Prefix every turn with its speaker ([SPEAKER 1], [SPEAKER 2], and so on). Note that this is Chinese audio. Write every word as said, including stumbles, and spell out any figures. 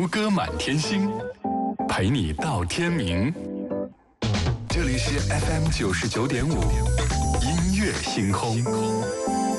[SPEAKER 1] 歌满天星，陪你到天明。这里是 F M 九十九点五，音乐星空。